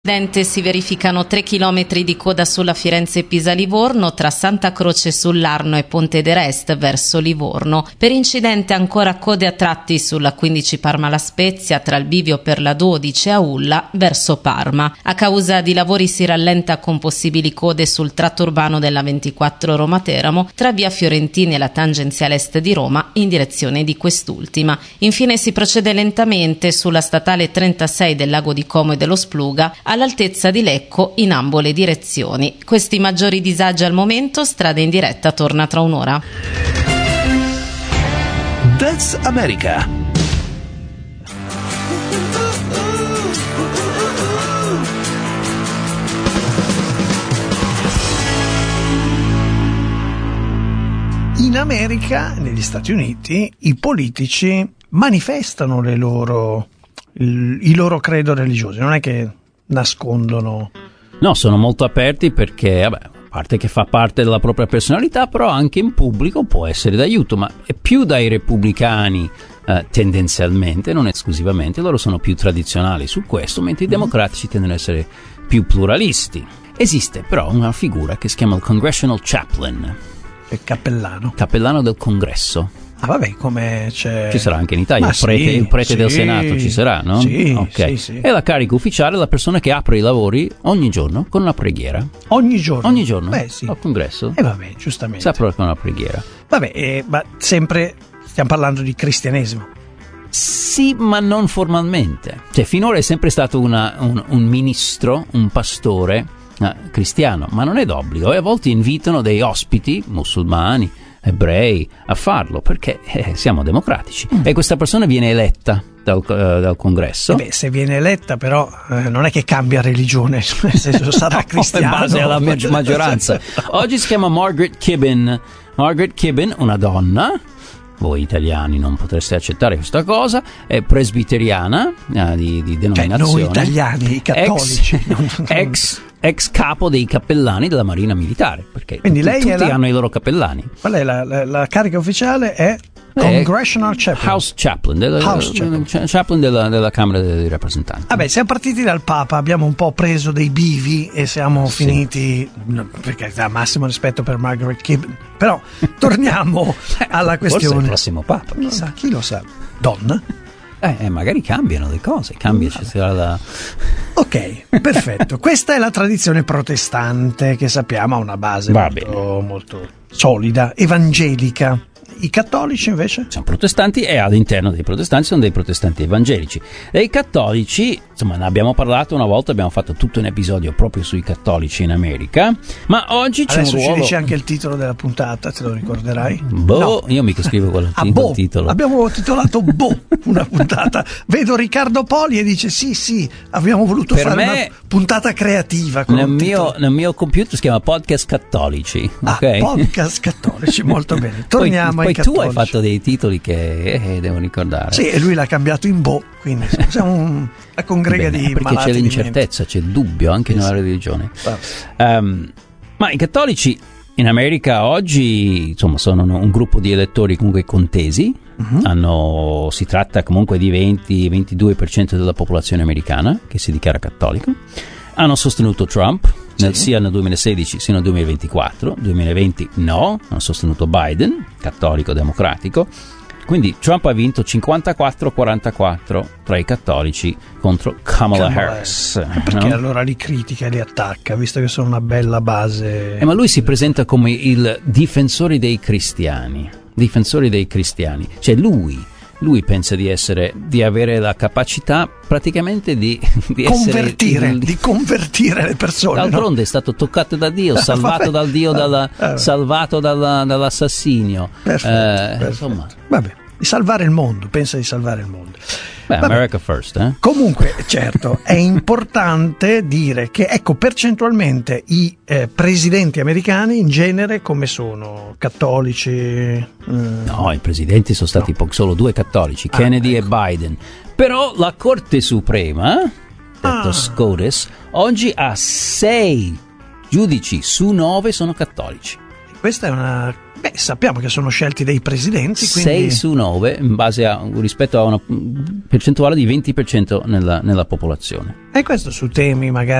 Si verificano 3 chilometri di coda sulla Firenze-Pisa-Livorno tra Santa Croce sull'Arno e Ponte d'Erest verso Livorno. Per incidente ancora code a tratti sulla 15 Parma-La Spezia tra il bivio per la 12 e Aulla verso Parma. A causa di lavori si rallenta con possibili code sul tratto urbano della 24 Roma-Teramo tra via Fiorentini e la tangenziale est di Roma in direzione di quest'ultima. Infine si procede lentamente sulla statale 36 del Lago di Como e dello Spluga all'altezza di Lecco in ambo le direzioni. Questi maggiori disagi al momento. Strada in diretta torna tra un'ora. That's America. In America, negli Stati Uniti, i politici manifestano i loro credo religiosi, non è che nascondono. No, sono molto aperti perché, a parte che fa parte della propria personalità, però anche in pubblico può essere d'aiuto, ma è più dai repubblicani tendenzialmente, non esclusivamente, loro sono più tradizionali su questo, mentre i democratici tendono ad essere più pluralisti. Esiste però una figura che si chiama il Congressional Chaplain. Il cappellano. Cappellano del Congresso. Ah vabbè, come c'è... Ci sarà anche in Italia, il prete del Senato ci sarà, no? Sì, okay. sì. E la carica ufficiale è la persona che apre i lavori ogni giorno con una preghiera. Ogni giorno? Ogni giorno, beh, sì. Al congresso. E vabbè, giustamente. Si apre con una preghiera. Vabbè, ma sempre stiamo parlando di cristianesimo. Sì, ma non formalmente. Cioè, finora è sempre stato un ministro, un pastore cristiano, ma non è d'obbligo. E a volte invitano dei ospiti musulmani, ebrei a farlo perché siamo democratici e questa persona viene eletta dal congresso. Se viene eletta però non è che cambia religione, nel senso sarà cristiano in base alla maggioranza. Oggi si chiama Margaret Kibben, una donna. Voi italiani non potreste accettare questa cosa, è presbiteriana di denominazione. Noi italiani, i cattolici. Ex capo dei cappellani della Marina Militare, perché quindi lei tutti hanno i loro cappellani. Qual è la carica ufficiale? È Congressional Chaplain. House Chaplain, Chaplain della Camera dei Rappresentanti. Vabbè, siamo partiti dal Papa, abbiamo un po' preso dei bivi e siamo finiti, perché ha massimo rispetto per Margaret Kibben, però torniamo alla questione. Forse il prossimo Papa, chissà. Chi lo sa? Donna? Magari cambiano le cose, ci sarà la... Ok, perfetto. Questa è la tradizione protestante che sappiamo ha una base molto solida, evangelica. I cattolici invece? Sono protestanti e all'interno dei protestanti sono dei protestanti evangelici. Dei cattolici, insomma, ne abbiamo parlato una volta, abbiamo fatto tutto un episodio proprio sui cattolici in America, ma oggi c'è un ruolo... Adesso ci dici anche il titolo della puntata, te lo ricorderai? No. Io mica scrivo quello titolo. Abbiamo titolato una puntata. Vedo Riccardo Poli e dice sì, abbiamo voluto fare una puntata creativa. Nel mio computer si chiama Podcast Cattolici. Okay? Podcast Cattolici, molto bene. Torniamo poi tu hai fatto dei titoli che devo ricordare. Sì, e lui l'ha cambiato in quindi siamo una congrega di perché malati c'è l'incertezza, c'è il dubbio anche nella religione. Ma i cattolici in America oggi, insomma, sono un gruppo di elettori comunque contesi. Si tratta comunque di 20-22% della popolazione americana che si dichiara cattolico. Hanno sostenuto Trump sia nel 2016 sia nel 2024. 2020 no, hanno sostenuto Biden, cattolico democratico. Quindi Trump ha vinto 54-44 tra i cattolici contro Kamala Harris. Perché allora li critica e li attacca, visto che sono una bella base? Ma lui si presenta come il difensore dei cristiani. Cioè lui pensa di avere la capacità praticamente di convertire le persone. D'altronde è stato toccato da Dio, salvato dal Dio, salvato dall'assassinio. Perfetto. Insomma, vabbè, pensa di salvare il mondo. America first, Comunque, certo, è importante dire che, percentualmente i presidenti americani in genere come sono? Cattolici? No, i presidenti sono stati solo 2 cattolici, Kennedy e Biden. Però la Corte Suprema, detto SCOTUS, oggi ha 6 giudici su 9 sono cattolici. Questa è sappiamo che sono scelti dei presidenti, quindi 6 su 9 in base rispetto a una percentuale di 20% nella popolazione. E questo su temi magari